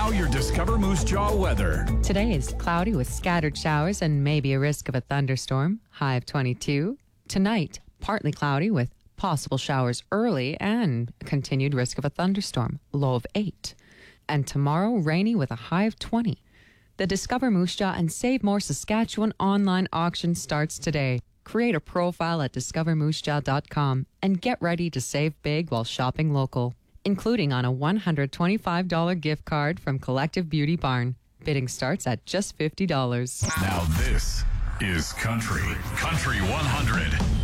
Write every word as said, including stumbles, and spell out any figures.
Now your Discover Moose Jaw weather. Today is cloudy with scattered showers and maybe a risk of a thunderstorm, high of twenty-two. Tonight, partly cloudy with possible showers early and continued risk of a thunderstorm, low of eight. And tomorrow, rainy with a high of twenty. The Discover Moose Jaw and Save More Saskatchewan online auction starts today. Create a profile at discover moose jaw dot com and get ready to save big while shopping local, including on a one hundred twenty-five dollars gift card from Collective Beauty Barn. Bidding starts at just fifty dollars. Now this is Country. Country one hundred.